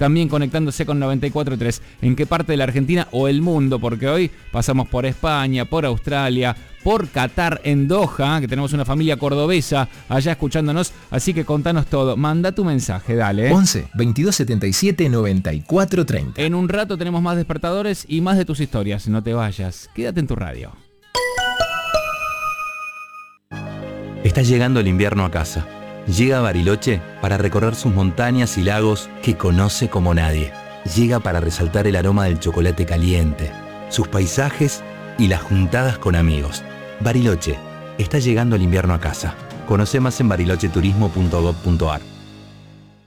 también conectándose con 94.3. ¿En qué parte de la Argentina o el mundo? Porque hoy pasamos por España, por Australia, por Qatar, en Doha, que tenemos una familia cordobesa allá escuchándonos, así que contanos todo. Manda tu mensaje, dale. 11 22 77 94 30. En un rato tenemos más despertadores y más de tus historias. No te vayas, quédate en tu radio. Está llegando el invierno a casa. Llega a Bariloche para recorrer sus montañas y lagos que conoce como nadie. Llega para resaltar el aroma del chocolate caliente, sus paisajes y las juntadas con amigos. Bariloche, está llegando el invierno a casa. Conoce más en barilocheturismo.gov.ar.